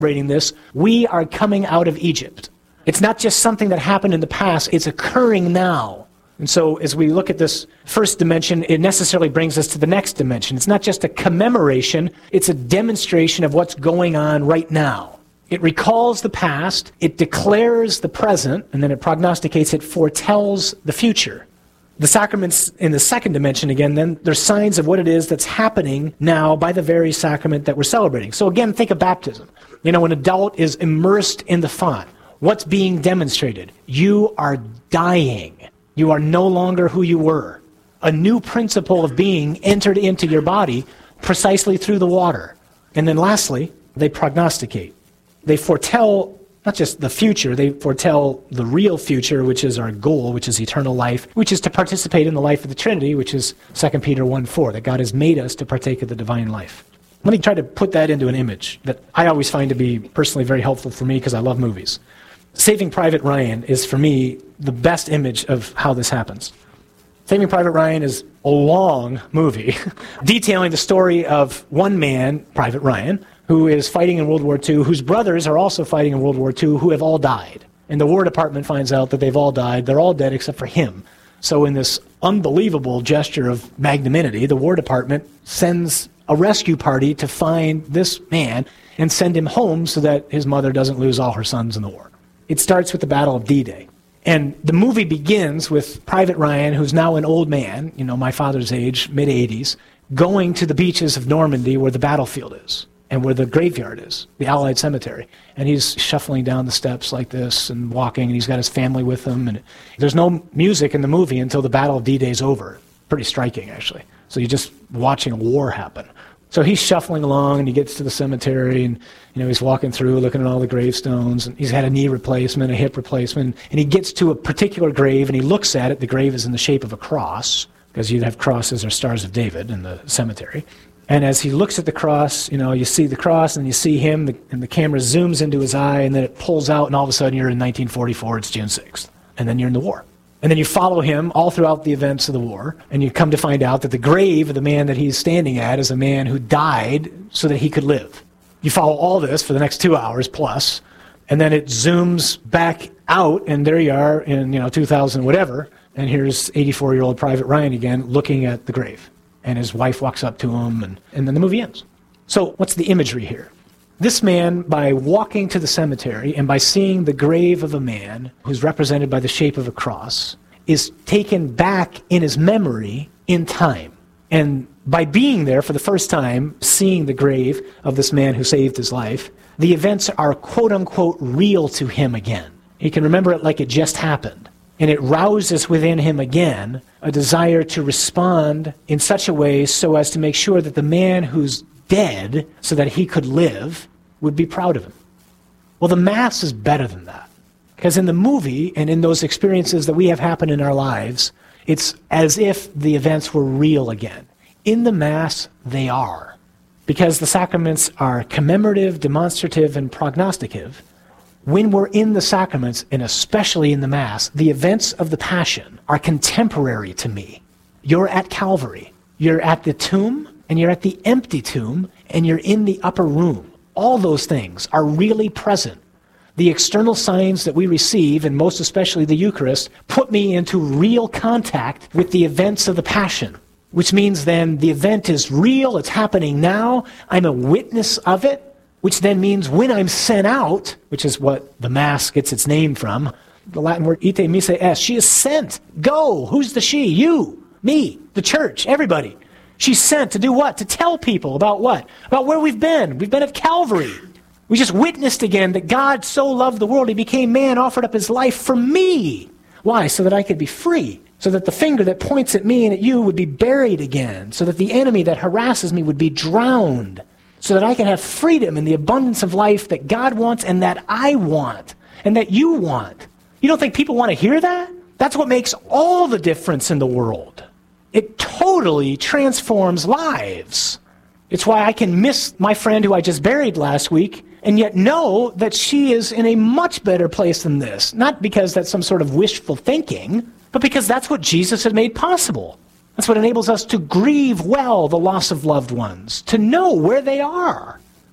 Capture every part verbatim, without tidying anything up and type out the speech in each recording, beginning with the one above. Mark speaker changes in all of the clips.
Speaker 1: celebrating this, we are coming out of Egypt. It's not just something that happened in the past, it's occurring now. And so as we look at this first dimension, it necessarily brings us to the next dimension. It's not just a commemoration, it's a demonstration of what's going on right now. It recalls the past, it declares the present, and then it prognosticates, it foretells the future. The sacraments in the second dimension, again, then they're signs of what it is that's happening now by the very sacrament that we're celebrating. So again, think of baptism. You know, an adult is immersed in the font. What's being demonstrated? You are dying. You are no longer who you were. A new principle of being entered into your body precisely through the water. And then lastly, they prognosticate. They foretell not just the future, they foretell the real future, which is our goal, which is eternal life, which is to participate in the life of the Trinity, which is Second Peter one four, that God has made us to partake of the divine life. Let me try to put that into an image that I always find to be personally very helpful for me because I love movies. Saving Private Ryan is, for me, the best image of how this happens. Saving Private Ryan is a long movie detailing the story of one man, Private Ryan, who is fighting in World War Two, whose brothers are also fighting in World War Two, who have all died. And the War Department finds out that they've all died. They're all dead except for him. So in this unbelievable gesture of magnanimity, the War Department sends a rescue party to find this man and send him home so that his mother doesn't lose all her sons in the war. It starts with the Battle of D-Day. And the movie begins with Private Ryan, who's now an old man, you know, my father's age, mid eighties, going to the beaches of Normandy where the battlefield is and where the graveyard is, the Allied cemetery. And he's shuffling down the steps like this and walking, and he's got his family with him. And there's no music in the movie until the Battle of D-Day is over. Pretty striking, actually. So you're just watching a war happen. So he's shuffling along, and he gets to the cemetery, and you know he's walking through, looking at all the gravestones, and he's had a knee replacement, a hip replacement, and he gets to a particular grave, and he looks at it. The grave is in the shape of a cross, because you'd have crosses or stars of David in the cemetery. And as he looks at the cross, you know, you see the cross, and you see him, the, and the camera zooms into his eye, and then it pulls out, and all of a sudden you're in nineteen forty-four, it's June sixth, and then you're in the war. And then you follow him all throughout the events of the war, and you come to find out that the grave of the man that he's standing at is a man who died so that he could live. You follow all this for the next two hours plus, and then it zooms back out, and there you are in, you know, two thousand whatever, and here's eighty-four-year-old Private Ryan again looking at the grave. And his wife walks up to him, and, and then the movie ends. So what's the imagery here? This man, by walking to the cemetery and by seeing the grave of a man who's represented by the shape of a cross, is taken back in his memory in time. And by being there for the first time, seeing the grave of this man who saved his life, the events are quote-unquote real to him again. He can remember it like it just happened. And it rouses within him again a desire to respond in such a way so as to make sure that the man who's dead so that he could live would be proud of him. Well, the Mass is better than that. Because in the movie and in those experiences that we have happen in our lives, it's as if the events were real again. In the Mass, they are. Because the sacraments are commemorative, demonstrative, and prognosticative. When we're in the sacraments, and especially in the Mass, the events of the Passion are contemporary to me. You're at Calvary. You're at the tomb, and you're at the empty tomb, and you're in the upper room. All those things are really present. The external signs that we receive, and most especially the Eucharist, put me into real contact with the events of the Passion, which means then the event is real, it's happening now, I'm a witness of it, which then means when I'm sent out, which is what the Mass gets its name from, the Latin word ite missa est, she is sent. Go. Who's the she? You, me, the church, everybody. She's sent to do what? To tell people about what? About where we've been. We've been at Calvary. We just witnessed again that God so loved the world, he became man, offered up his life for me. Why? So that I could be free. So that the finger that points at me and at you would be buried again. So that the enemy that harasses me would be drowned. So that I can have freedom and the abundance of life that God wants and that I want and that you want. You don't think people want to hear that? That's what makes all the difference in the world. It totally transforms lives. It's why I can miss my friend who I just buried last week and yet know that she is in a much better place than this. Not because that's some sort of wishful thinking, but because that's what Jesus had made possible. That's what enables us to grieve well the loss of loved ones, to know where they are.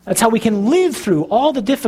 Speaker 1: That's how we can live through all the difficulties